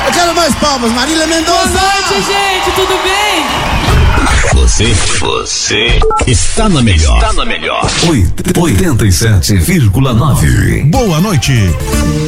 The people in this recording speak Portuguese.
Eu quero mais palmas, Marília Mendonça. Boa noite, gente, tudo bem? Você está na melhor. 87,9. Boa noite.